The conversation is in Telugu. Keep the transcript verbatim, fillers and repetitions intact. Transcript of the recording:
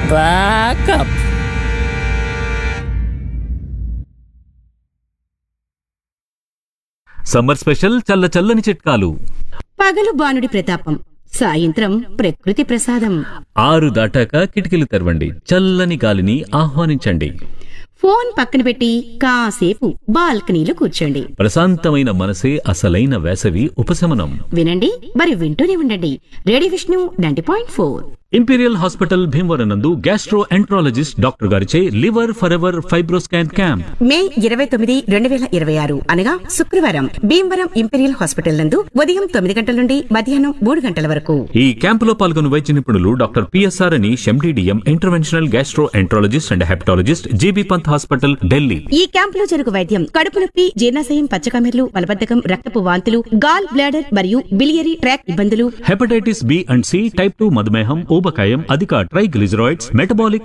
బ్యాకప్. సమ్మర్ స్పెషల్ చల్ల చల్లని చిట్కాలు. పగలు బాణుడి ప్రతాపం, సాయంత్రం ప్రకృతి ప్రసాదం. ఆరు దాటాక కిటికీలు తెరవండి, చల్లని గాలిని ఆహ్వానించండి. ఫోన్ పక్కన పెట్టి కాసేపు బాల్కనీలో కూర్చోండి. ప్రశాంతమైన మనసే అసలైన వేసవి ఉపశమనం. వినండి, మరి వింటూనే ఉండండి. Radio Vishnu ninety point four. Imperial hospital Bhimavaram నందు గ్యాస్ట్రో ఎంట్రాలజిస్ట్ డాక్టర్ గారిచే liver for ever FibroScan camp మే ఇరవై తొమ్మిది రెండు వేల ఇరవై ఆరు అనగా శుక్రవారం భీమవరం ఇంపీరియల్ హాస్పిటల్ నందు ఉదయం తొమ్మిది గంటల నుండి మధ్యాహ్నం మూడు గంటల వరకు. ఈ క్యాంపులో పాల్గొన్న వైద్య నిపుణులు డాక్టర్ పిఎస్ఆర్ అని MD DM interventional gastro enterologist and hepatologist GB Pant hospital Delhi. ఈ క్యాంపులో జరుగు వైద్యం కడుపు నొప్పి, జీర్ణాశయం, పచ్చకమెర్లు, మలబద్ధకం, రక్తపు వాంతులు, గాల్ బ్లాడర్ మరియు బిలియరీ ట్రాక్ ఇబ్బందులు, hepatitis B and C, type two మధుమేహం, ఊబకాయం, అధిక ట్రైగ్లిజరాయిడ్స్, మెటబాలిక్